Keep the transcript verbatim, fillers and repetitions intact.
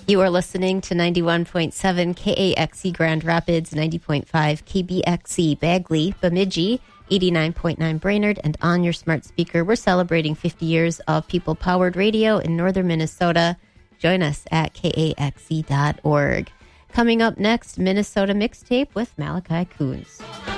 You are listening to ninety-one point seven K A X E Grand Rapids, ninety point five K B X E Bagley, Bemidji, eighty-nine point nine Brainerd, and on your smart speaker. We're celebrating fifty years of people-powered radio in northern Minnesota. Join us at K A X E dot org. Coming up next, Minnesota Mixtape with Malachi Coons.